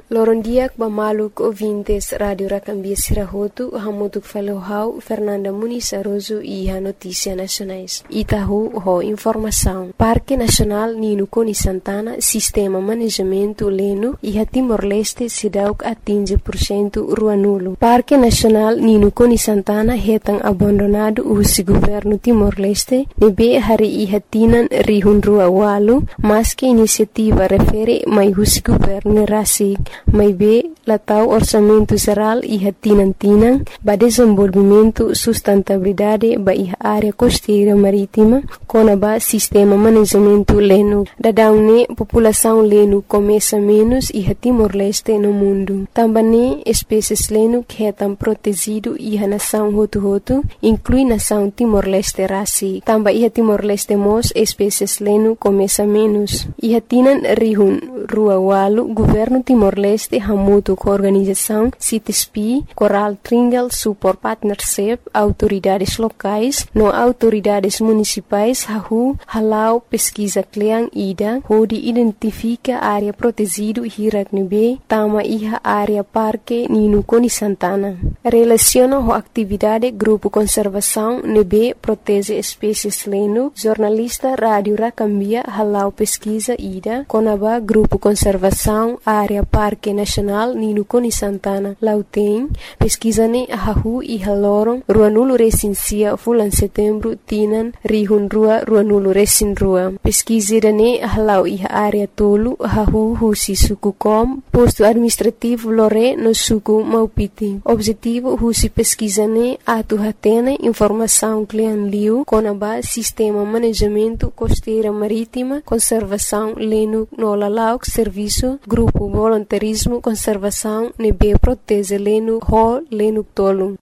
Lorondiak Bamaluk ouvintes Rádio Racambia Sirahotu, Hamutuk Falohau, Fernanda Muniz Aroso e a Notícia Nacionais. Itahu, ho informação. Parque Nacional Nino Coni Santana, Sistema Manejamento Leno e a Timor-Leste Sidauk atinge % rua nulo. Parque Nacional Nino Coni Santana retan abandonado o governo Timor-Leste, nebe hari ihatinan rihun rua walu, mas que iniciativa refere mai o governo rasik. Mai be latau orçamento geral e tinang ba desenvolvimento sustentabilidade ba área costeira marítima com ba sistema manejamento leno. Dadaune população leno começa menos e Timor-Leste no mundo. Também espécies leno que estão protegido e a nação hotu inclui nação Timor-Leste rasi. Também e Timor-Leste mos espécies leno começa menos. E tinan rihun rua walu governo Timor-Leste hamutu com organização CITESP, Coral Triangle Support Partnership, autoridades locais, no autoridades municipais, halau pesquisa kleang ida, onde identifica área protegida hirak nebe, tama iha área parque Nino Coni Santana. Relaciona a atividade grupo conservação nebe protege espécies leno, jornalista Rádio Racambia halau pesquisa ida, conaba grupo conservação área Parque Nacional Nino Coni Santana Lauteng pesquisane ahahu e halorong rua nulo resinsia fulan setembro tinan rihun rua nulo resin rua pesquisirane halau e área tolu ahahu husi suku kom posto administrativo lore no suku Maupiti. Objetivo husi pesquisane atu hatene informação klian liu konaba sistema manejamento costeira marítima conservação leno no lalauk serviço grupo voluntarismo conservação nebe protege leno ho leno tolu.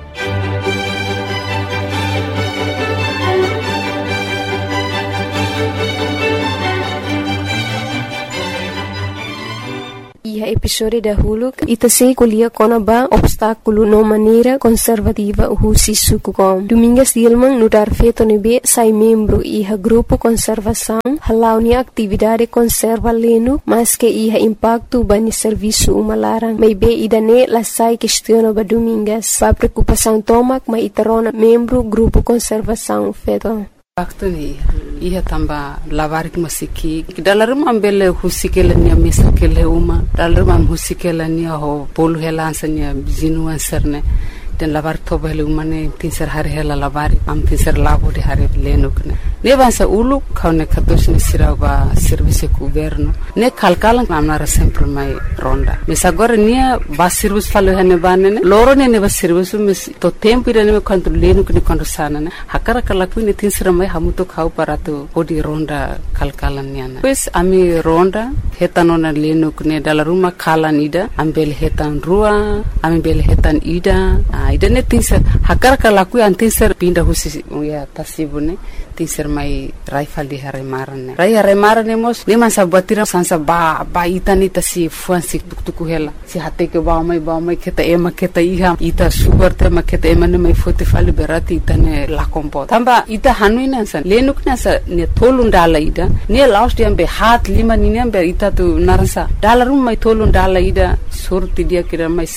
E episódio da Huluk itase kulia konaba obstáculo no maneira conservativa husi sukukom. Domingas Dilman nudar feto nebe sai membro iha grupo conservação halau ni atividade conserva leno mas que iha impacto bani serviço umalarang. May be idane lasai questiona ba domingas pa preocupação tomak ma itarona membro grupo conservação feto. Waktu ni ia tamba lavarik masiki dalam ambele husikela ni mesa kele uma dalam husikela ni ho polu helansa ni zinuan serne dan lavar toba hele umane tinser hari hela lavari am tinser lavo de hari lenukne ne bansa ulu kaune katos ni siraba service governo ne kalkalan amnara sempre mai ronda mesa agora nia ba service falo hene banene loro ne ba service mes to tempo ira ne quanto lenukne quando sana ne hakara kala ku ne tinser mai hamuto khau parato odi ronda kalkalan niana pues ami ronda hetanona lenukne dala ruma kalan ida ambel hetan rua ambel hetan ida idane tinser hakar kala ku antinser pinda husi ya tasibune tinser mai raifal di hare marane mos ne man sabatira sansa ba itani tasi fuansi tuktuku hela si hate ke ba mai keta iha ita super te maketa emane mai fote fali berati itane la kompo tamba ita hanuina san lenuk nasa ne tolun dala ida ne last yambe hat lima ni ambe ita tu narasa dalarum mai tolun dala ida surti dia kira mai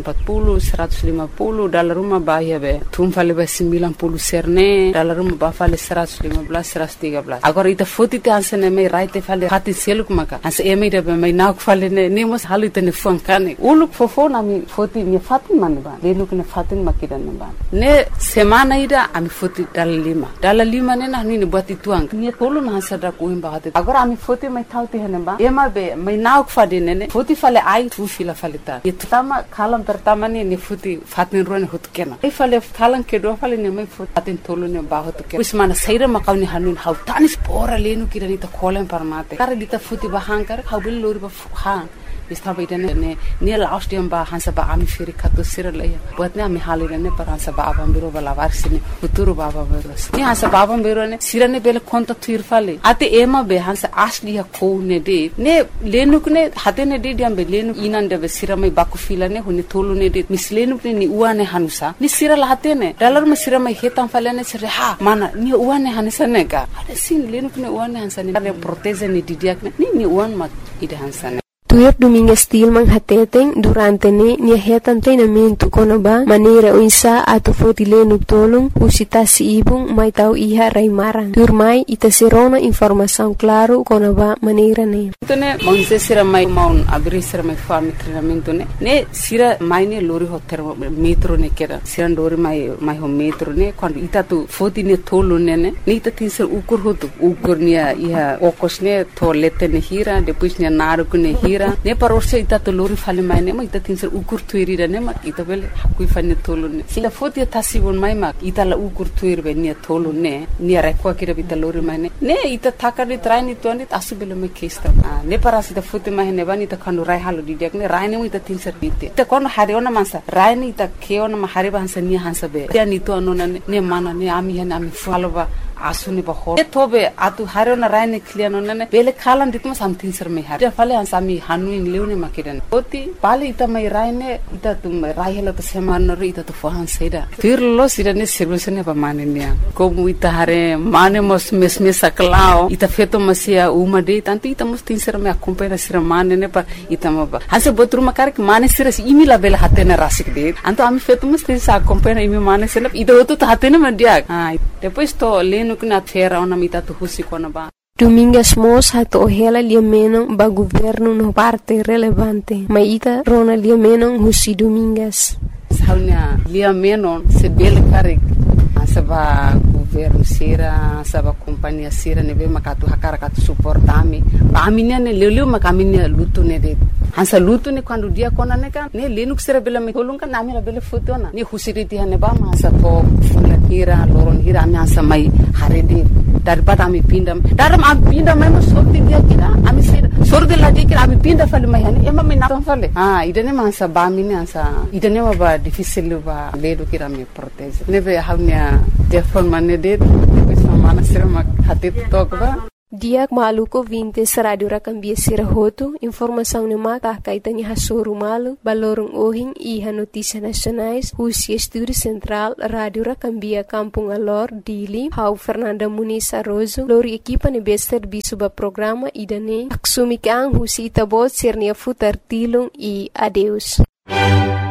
140 dalam rumah bahaya be tum fale be 90 serne dalam rumah ba fale 115 113 agora ita foti te ansene mai raite fale hati seluk maka as eme de be mai nak fale ne mos halite ne funkane uluk fofo na mi foti ni fatin man ba lenuk ne fatin makidan ba ne semana ida ami foti dala lima ne na ni buat ituang ni tolu na sada ko imba hati agora ami foti mai thauti hene ba ema be mai nak fade ne foti fale ai tu fila fale ta itama kalam pertama ni foti fatin ruan hut kena ifale thalang ke do fale ne mai fatin tolu ne ba hut kena usmana saira makawni hanun hau tanis pora lenu kirani ta kholen parmate kar dita foti ba hankar hawbil lori ba han istaba idane ne last yam ba hansa ba ami firi khato siralaya buatne ami halirane par hansa ba abam biro bala varsine uturu baba beros ni hansa baba biro ne sirane bele konta thir fale ate ema be hansa asli ha ko ne de ne lenuk ne hate ne de diam be lenu inan de be siramai baku filane huni tolu ne de mislenuk ne ni uane hanusa ni siral hate ne dalar me siramai hetam fale ne sire ha mana ni uane hanisa ne ga ade sin lenuk ne uane hansa ne proteze ne didiak ne ni uan mat ide hansa ne Tuir Domingues Tilman hateteng durante nia hetan treinamento konaba maneira uinsa atu fotile nuk tolong usita si ibung mai tau iha raimarang. Tuir mai ita serona informação claro konaba maneira ne. Tone monse sira mai maun abri sira mai fami treinamento ne sira mai ne lori ho metro ne kera sira lori mai ho metro ne quando ita tu foti ne tolo ne ita tinser ukur hotu ukur nia iha okos ne tolete ne hira depois ne naruku ne hira ne parorse ita to lori fale mai ne ma ita tinser ukur tuirira ne ma ita bele kui fane tolo ne sila foti tasibon mai ma ita la ukur tuirbe nia tolo ne nia rekwa kira bita lori mai ne ita takari traini tuani asubele me kesta ne parasi ita foti mai ne bani ita kanu rai halu didiak ne rai ne ita tinser bite ita kono hari ona mansa rai ne ita keona ma hari ba hansa nia hansa be dia ni to anona ne mana ne ami hena ami faloba asuni ba ho tobe atu harona raine kliano nane bele khalan ditma something sir me har fale ansami hanu in leune makidan oti pale ita mai raine ita tum raihela to seman ro ita to fohan seda firlo sirane sirvesene ba manenia ko ita hare mane mos mesme saklao ita feto masia umade tanti ita mos tin sir me accompagna sir manene pa ita maba hanse botru makar ke mane sir imila bele hatena rasik de anto ami feto mos tin sa accompagna imi mane sir ita oto hatena mandia depois to nukna fera ona mita tu husi kona ba Domingues Mos hato ohela liamenon ba governo no parte relevante maita rona liamenon husi Domingues saunya liamenon se bele karik saba governo sira saba companhia sira nebe makatu hakara katu suportami ba aminia ne leleu makaminia lutu ne de hansa lutu ne quando dia kona ne kan ne lenuk sira bela me holunga namira bele fotona ne husiriti hane ba ma sa to fulla hira loron hira ami hansa mai harede daripada ami pindam daram ami pindam mai sorti dia kira ami sira sorti la dia kira ami pinda fale mai hane ema me na fale idane ma hansa ba mini hansa idane ma ba difficile ba ledo kira me protege nebe havnia telefon mane de depois mana sira mak hatit tokba Diak maluko vintes radio rakambia sirahoto informação ne mata kaitani hasoru malu balorong ohing iha notícia nacionais Husi Estúdio Central Radio Rakambia Kampung Alor Dili Hau Fernanda Muniz Arrozo lori equipa ne bester bisuba programa idane aksumi kang Husi itabot sirnia futar tilung e adeus